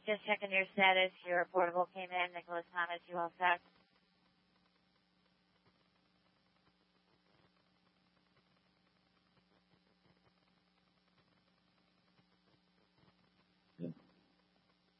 Just checking your status. Your portable came in. Nicholas Thomas, you all set?